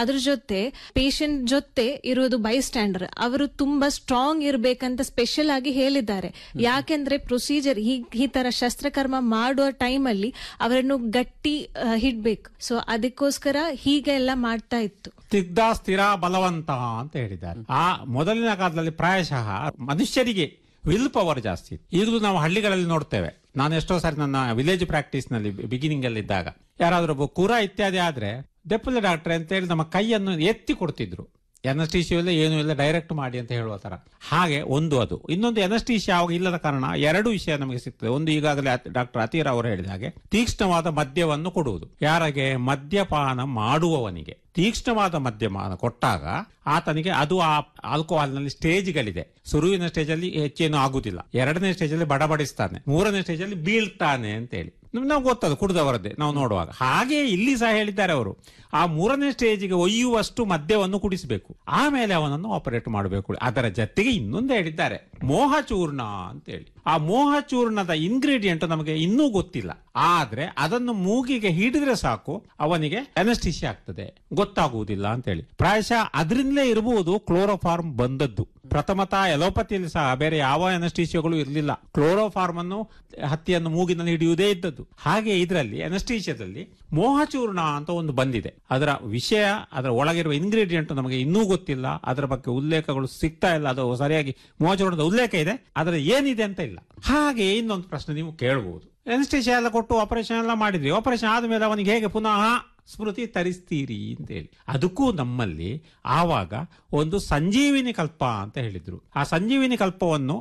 ಅದ್ರ ಜೊತೆ ಪೇಷಂಟ್ ಜೊತೆ ಇರೋದು ಬೈ ಸ್ಟ್ಯಾಂಡರ್ ಅವರು ತುಂಬಾ ಸ್ಟ್ರಾಂಗ್ ಇರ್ಬೇಕಂತ ಸ್ಪೆಷಲ್ ಆಗಿ ಹೇಳಿದ್ದಾರೆ. ಯಾಕೆಂದ್ರೆ ಪ್ರೊಸೀಜರ್ ಈ ತರ ಶಸ್ತ್ರಕರ್ಮ ಮಾಡುವ ಟೈಮ್ ಅಲ್ಲಿ ಅವರನ್ನು ಗಟ್ಟಿ ಹಿಡ್ಬೇಕು. ಸೊ ಅದಕ್ಕೋಸ್ಕರ ಹೀಗೆಲ್ಲ ಮಾಡ್ತಾ ಇತ್ತು. ಸ್ನಿಗ್ಧ, ಸ್ಥಿರ, ಬಲವಂತ ಅಂತ ಹೇಳಿದ್ದಾರೆ. ಆ ಮೊದಲಿನ ಕಾಲದಲ್ಲಿ ಪ್ರಾಯಶಃ ಮನುಷ್ಯರಿಗೆ ವಿಲ್ ಪವರ್ ಜಾಸ್ತಿ ಇತ್ತು. ಈಗಲೂ ನಾವು ಹಳ್ಳಿಗಳಲ್ಲಿ ನೋಡ್ತೇವೆ. ನಾನು ಎಷ್ಟೋ ಸಾರಿ ನನ್ನ ವಿಲೇಜ್ ಪ್ರಾಕ್ಟೀಸ್ ನಲ್ಲಿ ಬಿಗಿನಿಂಗ್ ಅಲ್ಲಿ ಇದ್ದಾಗ ಯಾರಾದ್ರೂ ಕುರ ಇತ್ಯಾದಿ ಆದ್ರೆ ಡೆಪ್ಯುಟಿ ಡಾಕ್ಟರ್ ಅಂತ ಹೇಳಿ ನಮ್ಮ ಕೈಯನ್ನು ಎತ್ತಿ ಕೊಡ್ತಿದ್ರು. ಎನಸ್ಟೀಶಿಯಾ ಇಲ್ಲ, ಏನು ಇಲ್ಲ, ಡೈರೆಕ್ಟ್ ಮಾಡಿ ಅಂತ ಹೇಳುವ ತರ. ಹಾಗೆ ಒಂದು ಅದು. ಇನ್ನೊಂದು ಎನಸ್ಟೀಶಿಯಾ ಆವಾಗ ಇಲ್ಲದ ಕಾರಣ ಎರಡು ವಿಷಯ ನಮಗೆ ಸಿಗ್ತದೆ. ಒಂದು, ಈಗಾಗಲೇ ಡಾಕ್ಟರ್ ಅತೀರ ಅವರು ಹೇಳಿದ ಹಾಗೆ ತೀಕ್ಷ್ಣವಾದ ಮದ್ಯವನ್ನು ಕೊಡುವುದು. ಯಾರಿಗೆ? ಮದ್ಯಪಾನ ಮಾಡುವವನಿಗೆ ತೀಕ್ಷ್ಣವಾದ ಮದ್ಯಪಾನ ಕೊಟ್ಟಾಗ ಆತನಿಗೆ ಅದು ಆ ಆಲ್ಕೋಹಾಲ್ ನಲ್ಲಿ ಸ್ಟೇಜ್ಗಳಿದೆ. ಶುರುವಿನ ಸ್ಟೇಜ್ ಅಲ್ಲಿ ಹೆಚ್ಚೇನು ಆಗುದಿಲ್ಲ, ಎರಡನೇ ಸ್ಟೇಜ್ ಅಲ್ಲಿ ಬಡಬಡಿಸ್ತಾನೆ, ಮೂರನೇ ಸ್ಟೇಜ್ ಅಲ್ಲಿ ಬೀಳ್ತಾನೆ ಅಂತ ಹೇಳಿ ನಾವು ಗೊತ್ತದು ಕುಡಿದವರದ್ದೇ ನಾವು ನೋಡುವಾಗ. ಹಾಗೆ ಇಲ್ಲಿ ಸಹ ಹೇಳಿದ್ದಾರೆ ಅವರು, ಆ ಮೂರನೇ ಸ್ಟೇಜಿಗೆ ಒಯ್ಯುವಷ್ಟು ಮದ್ಯವನ್ನು ಕುಡಿಸಬೇಕು, ಆಮೇಲೆ ಅವನನ್ನು ಆಪರೇಟ್ ಮಾಡಬೇಕು. ಅದರ ಜೊತೆಗೆ ಇನ್ನೊಂದು ಹೇಳಿದ್ದಾರೆ, ಮೋಹಚೂರ್ಣ ಅಂತ ಹೇಳಿ. ಆ ಮೋಹಚೂರ್ಣದ ಇಂಗ್ರೀಡಿಯೆಂಟ್ ನಮಗೆ ಇನ್ನೂ ಗೊತ್ತಿಲ್ಲ, ಆದ್ರೆ ಅದನ್ನು ಮೂಗಿಗೆ ಹಿಡಿದ್ರೆ ಸಾಕು ಅವನಿಗೆ ಅನಸ್ಟಿಷಿಯಾ ಆಗ್ತದೆ, ಗೊತ್ತಾಗುವುದಿಲ್ಲ ಅಂತ ಹೇಳಿ. ಪ್ರಾಯಶಃ ಅದರಿಂದಲೇ ಇರಬಹುದು ಕ್ಲೋರೋಫಾರ್ಮ್ ಬಂದದ್ದು. ಪ್ರಥಮತಃ ಎಲೋಪತಿಯಲ್ಲಿ ಸಹ ಬೇರೆ ಯಾವ ಅನಸ್ಟೀಶಿಯಾಗಳು ಇರಲಿಲ್ಲ. ಕ್ಲೋರೋಫಾರ್ಮ್ ಅನ್ನು ಹತ್ತಿಯನ್ನು ಮೂಗಿನಲ್ಲಿ ಹಿಡಿಯುವುದೇ ಇದ್ದದ್ದು. ಹಾಗೆ ಇದರಲ್ಲಿ ಅನಸ್ಟೀಶಿಯಾದಲ್ಲಿ ಮೋಹಚೂರ್ಣ ಅಂತ ಒಂದು ಬಂದಿದೆ. ಅದರ ವಿಷಯ, ಅದರ ಒಳಗಿರುವ ಇಂಗ್ರೀಡಿಯೆಂಟ್ ನಮಗೆ ಇನ್ನೂ ಗೊತ್ತಿಲ್ಲ. ಅದರ ಬಗ್ಗೆ ಉಲ್ಲೇಖಗಳು ಸಿಗ್ತಾ ಇಲ್ಲ. ಅದು ಸರಿಯಾಗಿ ಮೋಹಚೂರ್ಣದ ಉಲ್ಲೇಖ ಇದೆ, ಅದರ ಏನಿದೆ ಅಂತ ಇಲ್ಲ. ಹಾಗೆ ಇನ್ನೊಂದು ಪ್ರಶ್ನೆ ನೀವು ಕೇಳಬಹುದು, ಅನಸ್ಟೀಶಿಯಾ ಎಲ್ಲ ಕೊಟ್ಟು ಆಪರೇಷನ್ ಎಲ್ಲ ಮಾಡಿದ್ರಿ, ಆಪರೇಷನ್ ಆದ್ಮೇಲೆ ಅವನಿಗೆ ಹೇಗೆ ಪುನಃ ಸ್ಮೃತಿ ತರಿಸ್ತೀರಿ ಅಂತ ಹೇಳಿ. ಅದಕ್ಕೂ ನಮ್ಮಲ್ಲಿ ಆವಾಗ ಒಂದು ಸಂಜೀವಿನಿ ಕಲ್ಪ ಅಂತ ಹೇಳಿದ್ರು. ಆ ಸಂಜೀವಿನಿ ಕಲ್ಪವನ್ನು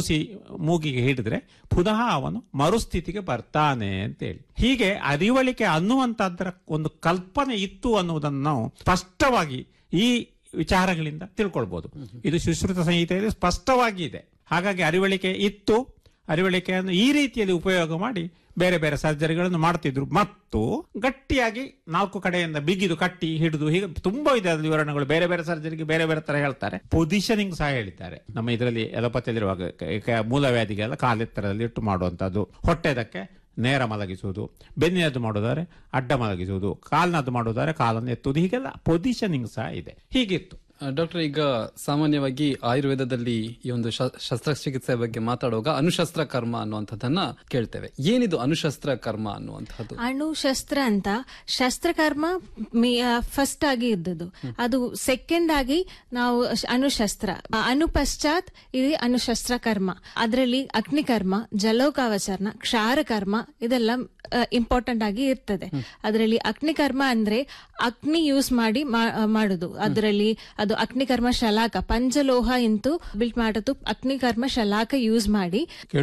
ಮೂಗಿಗೆ ಹಿಡಿದ್ರೆ ಪುನಃ ಅವನು ಮರುಸ್ಥಿತಿಗೆ ಬರ್ತಾನೆ ಅಂತ ಹೇಳಿ. ಹೀಗೆ ಅರಿವಳಿಕೆ ಅನ್ನುವಂತಹದ್ರ ಒಂದು ಕಲ್ಪನೆ ಇತ್ತು ಅನ್ನುವುದನ್ನು ನಾವು ಸ್ಪಷ್ಟವಾಗಿ ಈ ವಿಚಾರಗಳಿಂದ ತಿಳ್ಕೊಳ್ಬಹುದು. ಇದು ಸುಶ್ರುತ ಸಂಹಿತೆಯಲ್ಲಿ ಸ್ಪಷ್ಟವಾಗಿ ಇದೆ. ಹಾಗಾಗಿ ಅರಿವಳಿಕೆ ಇತ್ತು. ಅರಿವಳಿಕೆಯನ್ನು ಈ ರೀತಿಯಲ್ಲಿ ಉಪಯೋಗ ಮಾಡಿ ಬೇರೆ ಬೇರೆ ಸರ್ಜರಿಗಳನ್ನು ಮಾಡ್ತಿದ್ರು. ಮತ್ತು ಗಟ್ಟಿಯಾಗಿ 4 ಕಡೆಯಿಂದ ಬಿಗಿದು ಕಟ್ಟಿ ಹಿಡಿದು, ಹೀಗೆ ತುಂಬಾ ಇದೆ ಅದರ ವಿವರಣೆಗಳು. ಬೇರೆ ಬೇರೆ ಸರ್ಜರಿಗೆ ಬೇರೆ ಬೇರೆ ತರ ಹೇಳ್ತಾರೆ. ಪೊಸಿಷನಿಂಗ್ ಸಹ ಹೇಳಿದ್ದಾರೆ. ನಮ್ಮ ಇದರಲ್ಲಿ ಎಲೋಪತಿಯಲ್ಲಿರುವಾಗ ಮೂಲವ್ಯಾಧಿಗೆಲ್ಲ ಕಾಲೆತ್ತರದಲ್ಲಿ ಇಟ್ಟು ಮಾಡುವಂತದ್ದು, ಹೊಟ್ಟೆದಕ್ಕೆ ನೇರ ಮಲಗಿಸುವುದು, ಬೆನ್ನಿನದ್ದು ಮಾಡೋದಾದ್ರೆ ಅಡ್ಡ ಮಲಗಿಸುವುದು, ಕಾಲಿನದ್ದು ಮಾಡೋದಾದ್ರೆ ಕಾಲನ್ನು ಎತ್ತುವುದು, ಹೀಗೆಲ್ಲ ಪೊಸಿಷನಿಂಗ್ ಸಹ ಇದೆ. ಹೀಗಿತ್ತು. ಡಾಕ್ಟರ್, ಈಗ ಸಾಮಾನ್ಯವಾಗಿ ಆಯುರ್ವೇದದಲ್ಲಿ ಈ ಒಂದು ಶಸ್ತ್ರಚಿಕಿತ್ಸೆ ಬಗ್ಗೆ ಮಾತಾಡುವಾಗ ಅನುಶಸ್ತ್ರ ಕರ್ಮ ಅನ್ನುವಂಥದ್ದನ್ನ ಕೇಳ್ತೇವೆ. ಏನಿದು ಅನುಶಸ್ತ್ರ ಕರ್ಮ ಅನ್ನುವಂಥದ್ದು? ಅಣುಶಸ್ತ್ರ ಅಂತ ಶಸ್ತ್ರಕರ್ಮ ಫಸ್ಟ್ ಆಗಿ ಇದ್ದದ್ದು, ಅದು ಸೆಕೆಂಡ್ ಆಗಿ ನಾವು ಅಣುಶಸ್ತ್ರ. ಅನುಪಶ್ಚಾತ್ ಇದು ಅನುಶಸ್ತ್ರ ಕರ್ಮ. ಅದರಲ್ಲಿ ಅಗ್ನಿಕರ್ಮ, ಜಲೋಕಾವಚರಣ, ಕ್ಷಾರಕರ್ಮ ಇದೆಲ್ಲ ಇಂಪಾರ್ಟೆಂಟ್ ಆಗಿ ಇರ್ತದೆ. ಅದರಲ್ಲಿ ಅಗ್ನಿಕರ್ಮ ಅಂದ್ರೆ ಅಗ್ನಿ ಯೂಸ್ ಮಾಡಿ ಮಾಡುದು. ಅದರಲ್ಲಿ ಅದು ಅಗ್ನಿಕರ್ಮ ಶಲಾಕ, ಪಂಚಲೋಹ ಇಂತು ಬಿಲ್ಟ್ ಮಾಡೋದು ಅಗ್ನಿಕರ್ಮ ಶಲಾಕ ಯೂಸ್ ಮಾಡಿ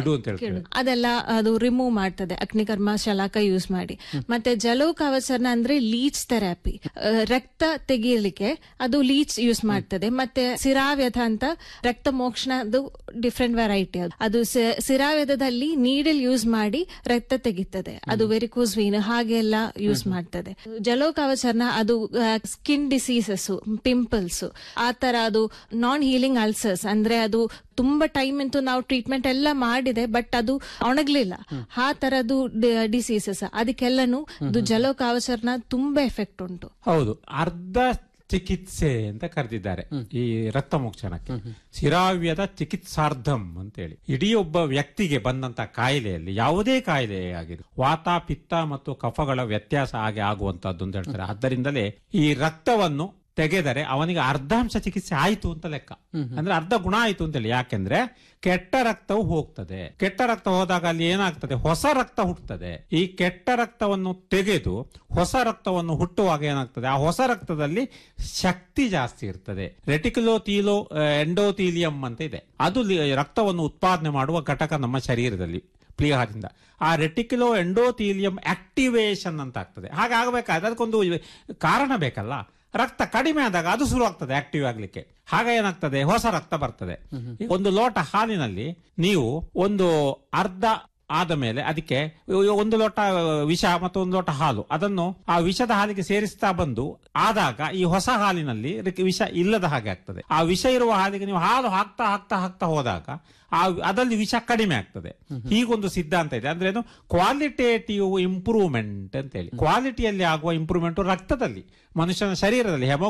ಅದೆಲ್ಲ ಅದು ರಿಮೂವ್ ಮಾಡ್ತದೆ, ಅಗ್ನಿಕರ್ಮ ಶಲಾಕ ಯೂಸ್ ಮಾಡಿ. ಮತ್ತೆ ಜಲೋಕಾವಚರಣ ಅಂದ್ರೆ ಲೀಚ್ ಥೆರಪಿ, ರಕ್ತ ತೆಗೀಲಿಕ್ಕೆ ಅದು ಲೀಚ್ ಯೂಸ್ ಮಾಡ್ತದೆ. ಮತ್ತೆ ಸಿರಾವ್ಯಧ ಅಂತ ರಕ್ತ ಮೋಕ್ಷಣದು ಡಿಫ್ರೆಂಟ್ ವೆರೈಟಿ. ಅದು ಸಿರಾವ್ಯಧದಲ್ಲಿ ನೀಡಲ್ ಯೂಸ್ ಮಾಡಿ ರಕ್ತ ತೆಗಿತದೆ, ಅದು ವೆರಿಕೋಸ್ ವೇನ್ ಹಾಗೆಲ್ಲ ಯೂಸ್ ಮಾಡ್ತದೆ. ಜಲೋಕಾವಚರಣ ಅದು ಸ್ಕಿನ್ ಡಿಸೀಸಸ್, ಪಿಂಪಲ್ಸ್ ಆ ತರ, ಅದು ನಾನ್ ಹೀಲಿಂಗ್ ಅಲ್ಸರ್ಸ್ ಅಂದ್ರೆ ಅದು ತುಂಬಾ ಟೈಮ್ ಇಂತೂ ನಾವು ಟ್ರೀಟ್ಮೆಂಟ್ ಎಲ್ಲ ಮಾಡಿದೆ ಬಟ್ ಅದು ಒಣಗ್ಲಿಲ್ಲ, ಆ ತರದ್ದು ಡಿಸೀಸಸ್, ಅದಕ್ಕೆಲ್ಲನು ಜಲೋಕಾವಚರಣ ತುಂಬಾ ಎಫೆಕ್ಟ್ ಉಂಟು. ಹೌದು, ಅರ್ಧ ಚಿಕಿತ್ಸೆ ಅಂತ ಕರೆದಿದ್ದಾರೆ ಈ ರಕ್ತ ಮೋಕ್ಷಣಕ್ಕೆ. ಶಿರಾವ್ಯದ ಚಿಕಿತ್ಸಾರ್ಧಂ ಅಂತೇಳಿ. ಇಡೀ ಒಬ್ಬ ವ್ಯಕ್ತಿಗೆ ಬಂದಂತ ಕಾಯಿಲೆಯಲ್ಲಿ, ಯಾವುದೇ ಕಾಯಿಲೆ ಆಗಿರು, ವಾತ, ಪಿತ್ತ ಮತ್ತು ಕಫಗಳ ವ್ಯತ್ಯಾಸ ಹಾಗೆ ಆಗುವಂತದ್ದು ಅಂತ ಹೇಳ್ತಾರೆ. ಆದ್ದರಿಂದಲೇ ಈ ರಕ್ತವನ್ನು ತೆಗೆದರೆ ಅವನಿಗೆ ಅರ್ಧಾಂಶ ಚಿಕಿತ್ಸೆ ಆಯ್ತು ಅಂತ ಲೆಕ್ಕ. ಅಂದ್ರೆ ಅರ್ಧ ಗುಣ ಆಯ್ತು ಅಂತೇಳಿ. ಯಾಕೆಂದ್ರೆ ಕೆಟ್ಟ ರಕ್ತವು ಹೋಗ್ತದೆ. ಕೆಟ್ಟ ರಕ್ತ ಹೋದಾಗ ಅಲ್ಲಿ ಏನಾಗ್ತದೆ, ಹೊಸ ರಕ್ತ ಹುಟ್ಟುತ್ತದೆ. ಈ ಕೆಟ್ಟ ರಕ್ತವನ್ನು ತೆಗೆದು ಹೊಸ ರಕ್ತವನ್ನು ಹುಟ್ಟುವಾಗ ಏನಾಗ್ತದೆ, ಆ ಹೊಸ ರಕ್ತದಲ್ಲಿ ಶಕ್ತಿ ಜಾಸ್ತಿ ಇರ್ತದೆ. ರೆಟಿಕ್ಯುಲೋಥೀಲೋ ಎಂಡೋಥೀಲಿಯಂ ಅಂತ ಇದೆ, ಅದು ರಕ್ತವನ್ನು ಉತ್ಪಾದನೆ ಮಾಡುವ ಘಟಕ ನಮ್ಮ ಶರೀರದಲ್ಲಿ ಪ್ಲೀಹಾದಿಂದ. ಆ ರೆಟಿಕ್ಯುಲೋ ಎಂಡೋಥೀಲಿಯಂ ಆಕ್ಟಿವೇಶನ್ ಅಂತ ಆಗ್ತದೆ. ಹಾಗಾಗಬೇಕಾದ್ರೆ ಅದಕ್ಕೊಂದು ಕಾರಣ ಬೇಕಲ್ಲ. ರಕ್ತ ಕಡಿಮೆ ಆದಾಗ ಅದು ಶುರು ಆಗ್ತದೆ ಆಕ್ಟಿವ್ ಆಗ್ಲಿಕ್ಕೆ. ಹಾಗ ಏನಾಗ್ತದೆ, ಹೊಸ ರಕ್ತ ಬರ್ತದೆ. ಒಂದು ಲೋಟ ಹಾಲಿನಲ್ಲಿ ನೀವು ಒಂದು ಅರ್ಧ ಆದ ಮೇಲೆ ಅದಕ್ಕೆ 1 ಲೋಟ ವಿಷ ಮತ್ತು 1 ಲೋಟ ಹಾಲು, ಅದನ್ನು ಆ ವಿಷದ ಹಾಲಿಗೆ ಸೇರಿಸ್ತಾ ಬಂದು ಆದಾಗ ಈ ಹೊಸ ಹಾಲಿನಲ್ಲಿ ವಿಷ ಇಲ್ಲದ ಹಾಗೆ ಆಗ್ತದೆ. ಆ ವಿಷ ಇರುವ ಹಾಲಿಗೆ ನೀವು ಹಾಲು ಹಾಕ್ತಾ ಹಾಕ್ತಾ ಹಾಕ್ತಾ ಹೋದಾಗ ಅದರಲ್ಲಿ ವಿಷ ಕಡಿಮೆ ಆಗ್ತದೆ. ಹೀಗೊಂದು ಸಿದ್ಧಾಂತ ಇದೆ. ಅಂದ್ರೆ ಏನು, ಕ್ವಾಲಿಟೇಟಿವ್ ಇಂಪ್ರೂವ್ಮೆಂಟ್ ಅಂತ ಹೇಳಿ. ಕ್ವಾಲಿಟಿಯಲ್ಲಿ ಆಗುವ ಇಂಪ್ರೂವ್ಮೆಂಟ್ ರಕ್ತದಲ್ಲಿ, ಮನುಷ್ಯನ ಶರೀರದಲ್ಲಿ